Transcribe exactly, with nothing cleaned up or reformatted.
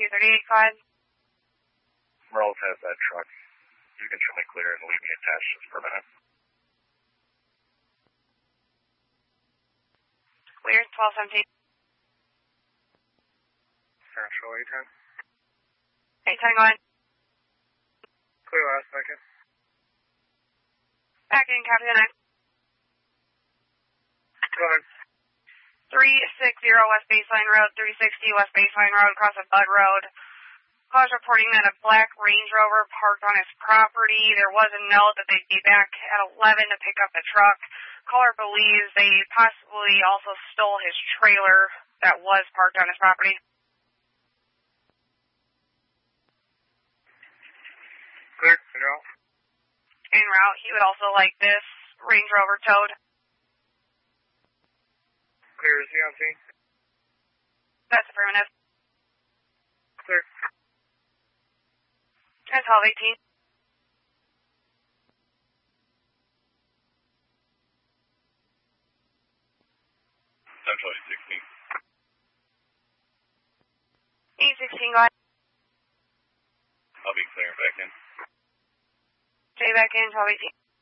two thirty-eight, five. Merle's has that truck. You can show me clear and leave me attached just for a minute. Clear, twelve seventeen. Sarah, show eight ten. eight ten, go ahead. Clear last second. Back in, copy the nine. Go ahead. three sixty West Baseline Road, three sixty West Baseline Road, across a Bud Road. Call reporting that a black Range Rover parked on his property. There was a note that they'd be back at eleven to pick up the truck. Caller believes they possibly also stole his trailer that was parked on his property. Clear, en route. En route, he would also like this Range Rover towed. Clear, is he on scene? That's affirmative. Clear. And twelve eighteen. Central eight sixteen. eight sixteen, go ahead. I'll be clearing back in. Stay back in, twelve eighteen.